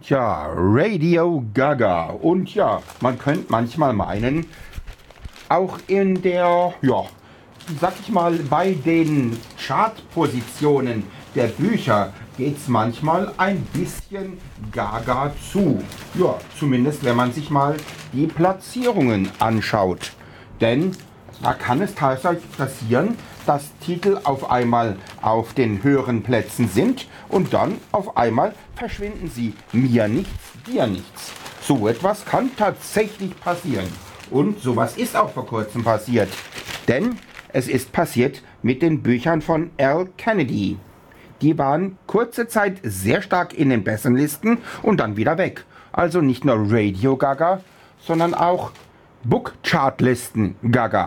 Tja, Radio Gaga. Und ja, man könnte manchmal meinen, auch in der, ja, sag ich mal, bei den Chartpositionen der Bücher geht es manchmal ein bisschen gaga zu. Ja, zumindest wenn man sich mal die Platzierungen anschaut. Denn da kann es tatsächlich passieren, dass Titel auf einmal auf den höheren Plätzen sind und dann auf einmal verschwinden sie. Mir nichts, dir nichts. So etwas kann tatsächlich passieren. Und sowas ist auch vor kurzem passiert. Denn es ist passiert mit den Büchern von Al Kennedy. Die waren kurze Zeit sehr stark in den Bestsellerlisten und dann wieder weg. Also nicht nur Radio Gaga, sondern auch Book-Chart-Listen Gaga.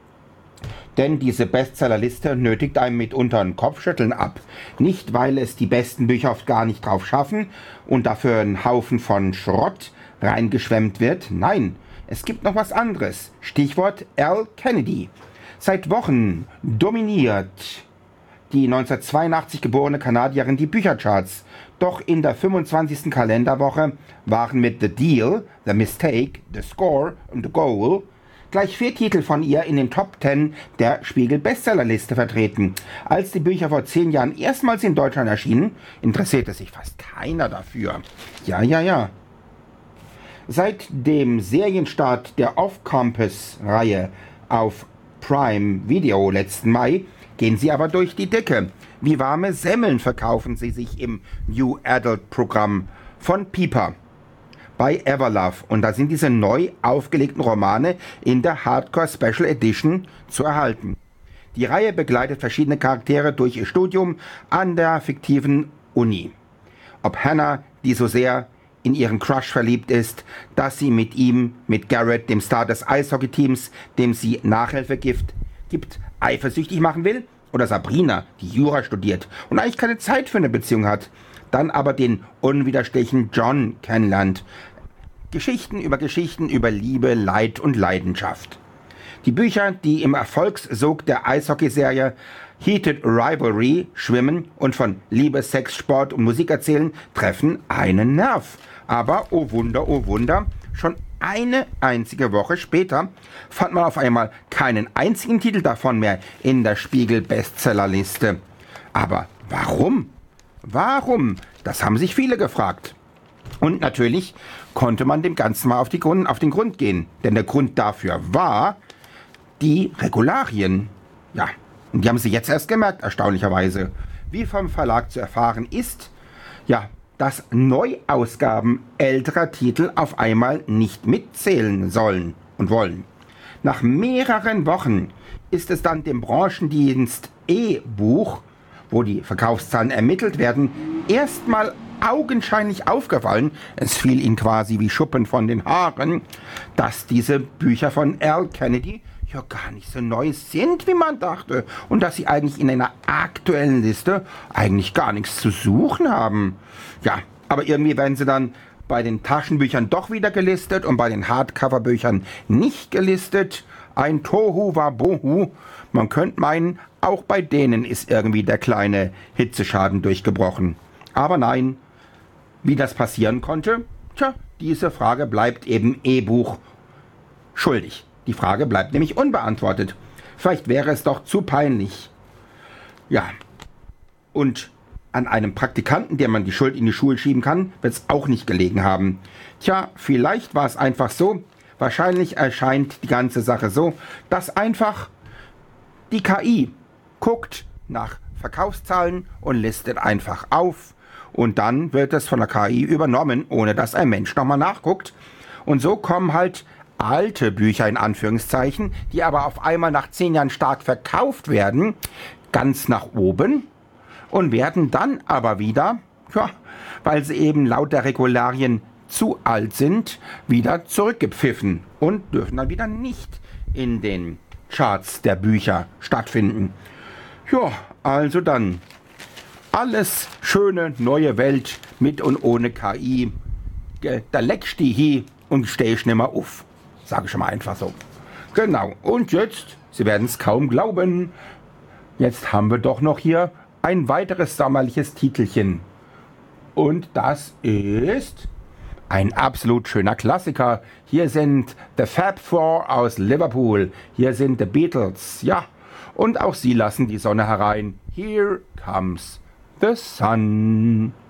Denn diese Bestsellerliste nötigt einem mitunter ein Kopfschütteln ab. Nicht, weil es die besten Bücher oft gar nicht drauf schaffen und dafür ein Haufen von Schrott reingeschwemmt wird. Nein, es gibt noch was anderes. Stichwort Al Kennedy. Seit Wochen dominiert die 1982 geborene Kanadierin die Büchercharts. Doch in der 25. Kalenderwoche waren mit The Deal, The Mistake, The Score und The Goal gleich 4 Titel von ihr in den Top 10 der Spiegel-Bestsellerliste vertreten. Als die Bücher vor 10 Jahren erstmals in Deutschland erschienen, interessierte sich fast keiner dafür. Ja. Seit dem Serienstart der Off-Campus-Reihe auf Prime Video letzten Mai gehen sie aber durch die Decke. Wie warme Semmeln verkaufen sie sich im New Adult Programm von Piper bei Everlove. Und da sind diese neu aufgelegten Romane in der Hardcore Special Edition zu erhalten. Die Reihe begleitet verschiedene Charaktere durch ihr Studium an der fiktiven Uni. Ob Hannah, die so sehr in ihren Crush verliebt ist, dass sie mit Garrett, dem Star des Eishockey-Teams, dem sie Nachhilfe gibt, eifersüchtig machen will, oder Sabrina, die Jura studiert und eigentlich keine Zeit für eine Beziehung hat, dann aber den unwiderstehlichen John kennenlernt. Geschichten über Liebe, Leid und Leidenschaft. Die Bücher, die im Erfolgssog der Eishockeyserie Heated Rivalry schwimmen und von Liebe, Sex, Sport und Musik erzählen, treffen einen Nerv. Aber, oh Wunder, schon eine einzige Woche später fand man auf einmal keinen einzigen Titel davon mehr in der Spiegel-Bestsellerliste. Aber warum? Warum? Das haben sich viele gefragt. Und natürlich konnte man dem Ganzen mal auf den Grund gehen. Denn der Grund dafür war die Regularien. Ja, und die haben sie jetzt erst gemerkt, erstaunlicherweise. Wie vom Verlag zu erfahren ist, ja, dass Neuausgaben älterer Titel auf einmal nicht mitzählen sollen und wollen. Nach mehreren Wochen ist es dann dem Branchendienst E-Buch, wo die Verkaufszahlen ermittelt werden, erstmal augenscheinlich aufgefallen, es fiel ihnen quasi wie Schuppen von den Haaren, dass diese Bücher von Al Kennedy ja gar nicht so neu sind, wie man dachte, und dass sie eigentlich in einer aktuellen Liste eigentlich gar nichts zu suchen haben. Ja, aber irgendwie werden sie dann bei den Taschenbüchern doch wieder gelistet und bei den Hardcover-Büchern nicht gelistet. Ein Tohu Wabohu. Man könnte meinen, auch bei denen ist irgendwie der kleine Hitzeschaden durchgebrochen. Aber nein, wie das passieren konnte? Tja, diese Frage bleibt eben E-Buch schuldig. Die Frage bleibt nämlich unbeantwortet. Vielleicht wäre es doch zu peinlich. Ja, und an einem Praktikanten, der man die Schuld in die Schuhe schieben kann, wird es auch nicht gelegen haben. Tja, vielleicht war es einfach so, wahrscheinlich erscheint die ganze Sache so, dass einfach die KI guckt nach Verkaufszahlen und listet einfach auf. Und dann wird es von der KI übernommen, ohne dass ein Mensch nochmal nachguckt. Und so kommen halt alte Bücher in Anführungszeichen, die aber auf einmal nach 10 Jahren stark verkauft werden, ganz nach oben und werden dann aber wieder, ja, weil sie eben laut der Regularien zu alt sind, wieder zurückgepfiffen und dürfen dann wieder nicht in den Charts der Bücher stattfinden. Ja, also dann alles schöne neue Welt mit und ohne KI. Da leckst die hi und stehst nimmer auf. Sage ich schon mal einfach so. Genau, und jetzt, Sie werden es kaum glauben, jetzt haben wir doch noch hier ein weiteres sommerliches Titelchen. Und das ist ein absolut schöner Klassiker. Hier sind The Fab Four aus Liverpool. Hier sind The Beatles. Ja, und auch sie lassen die Sonne herein. Here comes the sun.